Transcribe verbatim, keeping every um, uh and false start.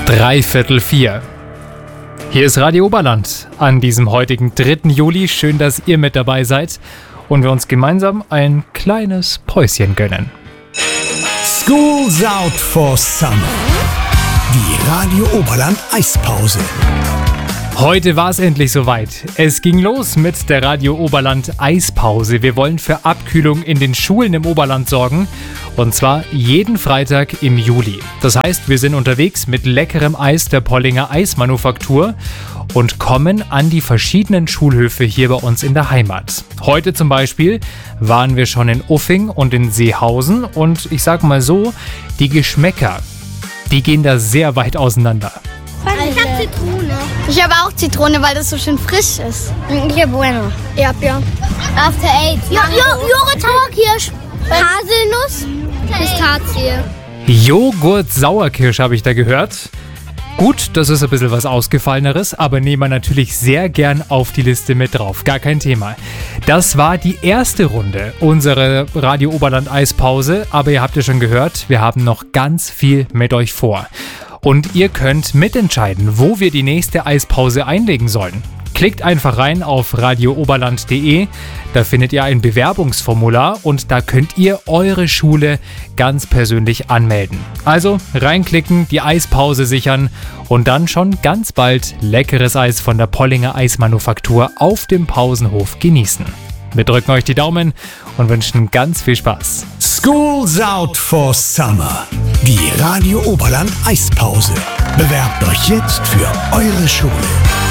Dreiviertel vier. Hier ist Radio Oberland an diesem heutigen dritten Juli. Schön, dass ihr mit dabei seid und wir uns gemeinsam ein kleines Päuschen gönnen. School's out for summer. Die Radio Oberland Eispause. Heute war es endlich soweit. Es ging los mit der Radio Oberland Eispause. Wir wollen für Abkühlung in den Schulen im Oberland sorgen. Und zwar jeden Freitag im Juli. Das heißt, wir sind unterwegs mit leckerem Eis der Pollinger Eismanufaktur und kommen an die verschiedenen Schulhöfe hier bei uns in der Heimat. Heute zum Beispiel waren wir schon in Uffing und in Seehausen. Und ich sag mal so, die Geschmäcker, die gehen da sehr weit auseinander. Ich habe Zitrone. Ich habe auch Zitrone, weil das so schön frisch ist. Ich habe Bueno. Erdbeer. After Eight. Joghurt, Sauerkirsch. Haselnuss. Pistazie. Joghurt, Sauerkirsch habe ich da gehört. Gut, das ist ein bisschen was Ausgefalleneres, aber nehmen wir natürlich sehr gern auf die Liste mit drauf. Gar kein Thema. Das war die erste Runde unserer Radio Oberland Eispause, aber ihr habt ja schon gehört, wir haben noch ganz viel mit euch vor. Und ihr könnt mitentscheiden, wo wir die nächste Eispause einlegen sollen. Klickt einfach rein auf radio oberland punkt de, da findet ihr ein Bewerbungsformular und da könnt ihr eure Schule ganz persönlich anmelden. Also reinklicken, die Eispause sichern und dann schon ganz bald leckeres Eis von der Pollinger Eismanufaktur auf dem Pausenhof genießen. Wir drücken euch die Daumen und wünschen ganz viel Spaß. School's out for summer. Die Radio Oberland Eispause. Bewerbt euch jetzt für eure Schule.